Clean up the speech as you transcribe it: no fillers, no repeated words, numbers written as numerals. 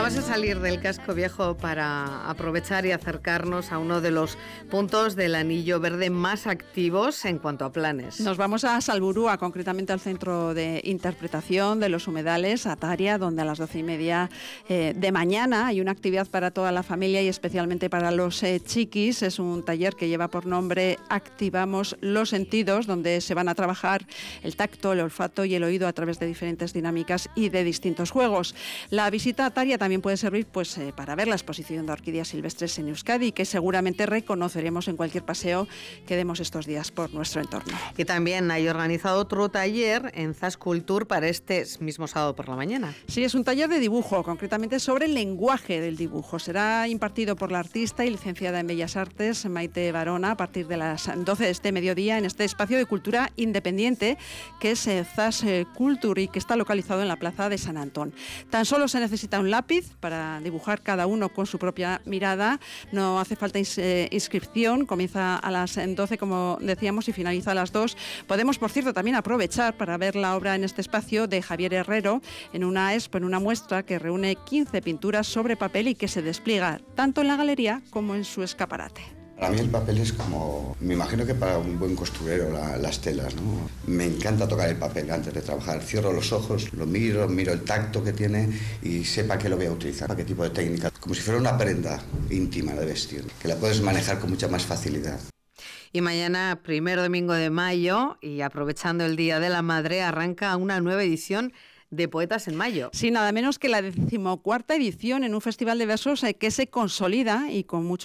Vamos a salir del casco viejo para aprovechar y acercarnos a uno de los puntos del Anillo Verde más activos en cuanto a planes. Nos vamos a Salburua, concretamente al Centro de Interpretación de los Humedales, Ataria, donde a las 12:30 de mañana hay una actividad para toda la familia y especialmente para los chiquis. Es un taller que lleva por nombre Activamos los Sentidos, donde se van a trabajar el tacto, el olfato y el oído a través de diferentes dinámicas y de distintos juegos. La visita a Ataria también puede servir para ver la exposición de orquídeas silvestres en Euskadi, que seguramente reconoceremos en cualquier paseo que demos estos días por nuestro entorno. Y también hay organizado otro taller en Zascultur para este mismo sábado por la mañana. Sí, es un taller de dibujo, concretamente sobre el lenguaje del dibujo. Será impartido por la artista y licenciada en Bellas Artes, Maite Barona, a partir de las 12 de este mediodía en este espacio de cultura independiente que es Zascultur y que está localizado en la plaza de San Antón. Tan solo se necesita un lápiz para dibujar cada uno con su propia mirada. No hace falta inscripción, comienza a las 12, como decíamos, y finaliza a las 2. Podemos, por cierto, también aprovechar para ver la obra en este espacio de Javier Herrero en una expo, en una muestra que reúne 15 pinturas sobre papel y que se despliega tanto en la galería como en su escaparate. Para mí el papel es como, me imagino que para un buen costurero, las telas, ¿no? Me encanta tocar el papel antes de trabajar. Cierro los ojos, lo miro el tacto que tiene y sé para qué lo voy a utilizar, para qué tipo de técnica. Como si fuera una prenda íntima de vestir, que la puedes manejar con mucha más facilidad. Y mañana, primer domingo de mayo, y aprovechando el Día de la Madre, arranca una nueva edición de Poetas en Mayo. Sí, nada menos que la 14ª edición en un festival de versos que se consolida y con mucho